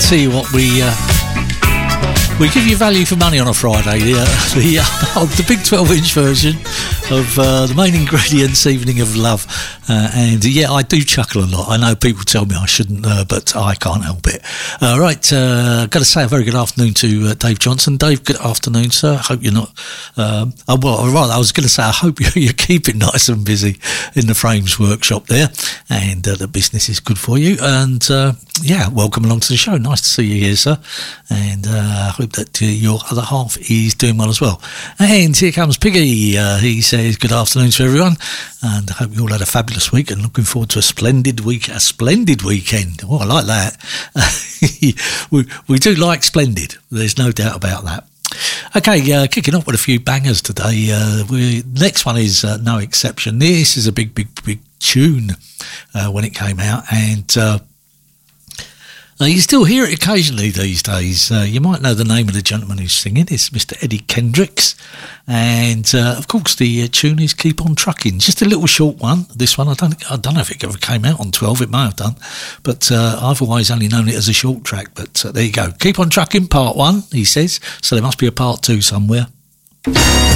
tell you what, we give you value for money on a Friday. The big 12-inch version of the main ingredients, Evening of Love. And I do chuckle a lot. I know people tell me I shouldn't, but I can't help it. Right, got to say a very good afternoon to Dave Johnson. Dave, good afternoon, sir. I hope you're not... I was going to say I hope you're keeping nice and busy in the Frames workshop there, and the business is good for you. And welcome along to the show. Nice to see you here, sir. And I hope that your other half is doing well as well. And here comes Piggy. He says good afternoon to everyone, and I hope you all had a fabulous week and looking forward to a splendid weekend. Oh, I like that. we do like splendid. There's no doubt about that. Okay, kicking off with a few bangers today. Next one is No Exception. This is a big tune when it came out, and you still hear it occasionally these days. You might know the name of the gentleman who's singing. It's Mr. Eddie Kendricks. And, of course, the tune is Keep On Trucking. Just a little short one. This one, I don't know if it ever came out on 12. It may have done. But I've always only known it as a short track. But there you go. Keep On Trucking, part 1, he says. So there must be a part 2 somewhere.